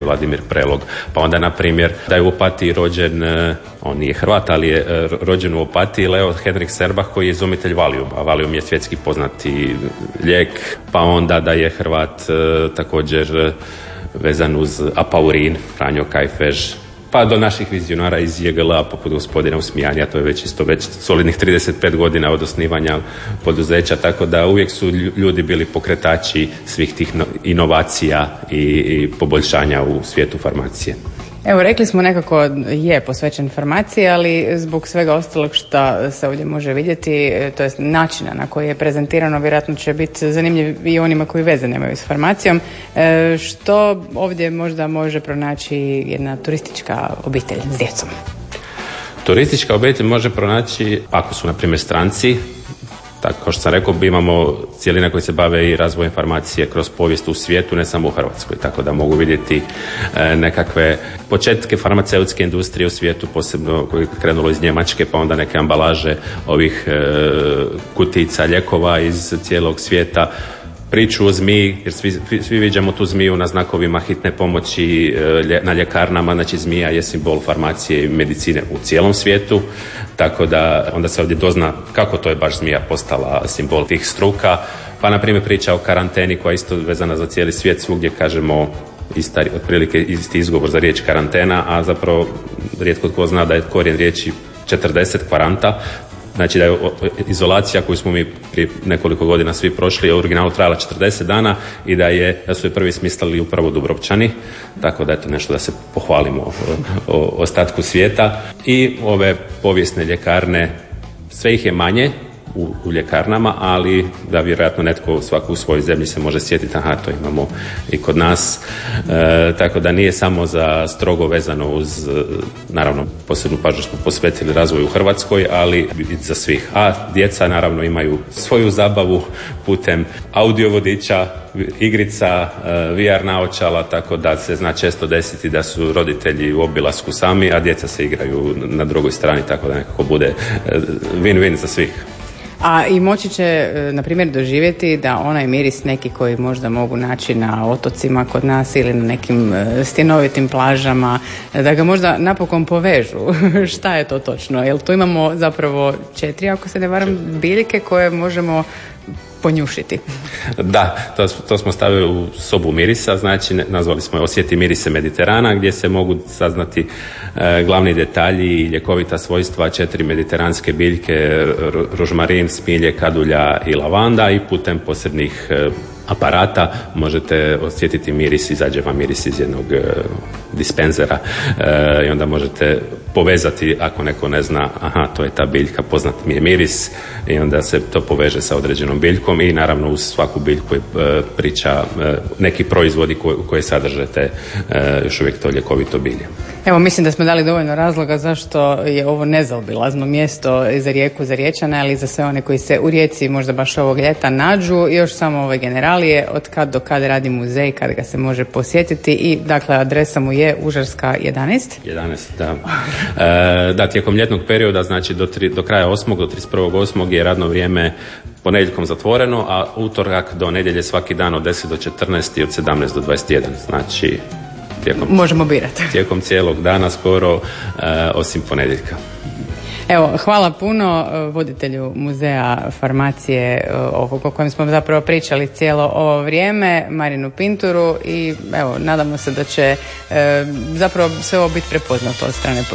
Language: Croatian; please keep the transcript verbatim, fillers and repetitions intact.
Vladimir Prelog. Pa onda, na primjer, da je u Opatiji rođen, on nije Hrvat, ali je rođen u Opatiji Leo Henrik Serbah, koji je izumitelj Valiuma. A Valium je svjetski poznati lijek. Pa onda da je Hrvat također vezan uz apaurin, Franjo Kajfež, pa do naših vizionara iz J G L-a poput gospodina Usmijanja, to je već isto već solidnih trideset pet godina od osnivanja poduzeća, tako da uvijek su ljudi bili pokretači svih tih inovacija i, i poboljšanja u svijetu farmacije. Evo, rekli smo nekako je posvećen farmaciji, ali zbog svega ostalog što se ovdje može vidjeti, to jest načina na koji je prezentirano, vjerojatno će biti zanimljiv i onima koji veze nemaju s farmacijom. E, što ovdje možda može pronaći jedna turistička obitelj s djecom? Turistička obitelj može pronaći ako su, na primjer, stranci. Tako, kao što sam rekao, imamo cijeline koje se bave i razvojem farmacije kroz povijest u svijetu, ne samo u Hrvatskoj, tako da mogu vidjeti e, nekakve početke farmaceutske industrije u svijetu, posebno koje je krenulo iz Njemačke, pa onda neke ambalaže ovih e, kutica lijekova iz cijelog svijeta. Priču o zmiji, jer svi, svi viđamo tu zmiju na znakovima hitne pomoći, na ljekarnama, znači zmija je simbol farmacije i medicine u cijelom svijetu, tako da onda se ovdje dozna kako to je baš zmija postala simbol tih struka. Pa, na primjer, priča o karanteni koja je isto vezana za cijeli svijet, svugdje kažemo ista, otprilike isti izgovor za riječ karantena, a zapravo rijetko tko zna da je korijen riječi četrdeset kvaranta. Znači da je izolacija koju smo mi prije nekoliko godina svi prošli je u originalu trajala četrdeset dana i da je da su je prvi smislili upravo Dubrovčani, tako da je to nešto da se pohvalimo o, o ostatku svijeta. I ove povijesne ljekarne, sve ih je manje u, u ljekarnama, ali da vjerojatno netko svako u svojoj zemlji se može sjetiti, aha, to imamo i kod nas, e, tako da nije samo za strogo vezano uz, naravno, posebnu pažnju smo posvetili razvoju u Hrvatskoj, ali i za svih. A djeca naravno imaju svoju zabavu putem audio vodiča, igrica, V R naočala, tako da se zna često desiti da su roditelji u obilasku sami, a djeca se igraju na drugoj strani, tako da nekako bude win-win za svih. A i moći će, na primjer, doživjeti da onaj miris neki koji možda mogu naći na otocima kod nas ili na nekim stjenovitim plažama, da ga možda napokon povežu. Šta je to točno? Jer tu imamo zapravo četiri, ako se ne varam, biljke koje možemo ponjušiti. Da, to, to smo stavili u sobu mirisa, znači nazvali smo je Osjeti mirise Mediterana, gdje se mogu saznati e, glavni detalji i ljekovita svojstva četiri mediteranske biljke, rožmarin, smilje, kadulja i lavanda, i putem posebnih e, aparata možete osjetiti miris, izađe vam miris iz jednog e, dispenzera e, i onda možete povezati, ako neko ne zna, aha, to je ta biljka, poznat mi je miris, i onda se to poveže sa određenom biljkom, i naravno uz svaku biljku je e, priča e, neki proizvodi koje, koje sadrže te e, još uvijek to ljekovito bilje. Evo, mislim da smo dali dovoljno razloga zašto je ovo nezaobilazno mjesto za Rijeku, za Riječane, ali i za sve one koji se u Rijeci možda baš ovog ljeta nađu. Još samo ove generalije, od kad do kad radi muzej, kad ga se može posjetiti, i dakle adresa mu je Užarska jedanaest. jedanaest, da. E, da, tijekom ljetnog perioda, znači do, tri, do kraja osmog do trideset prvog osmog je radno vrijeme ponedjeljkom zatvoreno, a utorak do nedjelje svaki dan od deset do četrnaest i od sedamnaest do dvadeset jedan, znači tijekom, možemo birati. Tijekom cijelog dana skoro, e, osim ponedjeljka. Evo, hvala puno voditelju muzeja farmacije ovog o kojem smo zapravo pričali cijelo ovo vrijeme, Marinu Pinturu, i evo, nadamo se da će e, zapravo sve ovo biti prepoznato od strane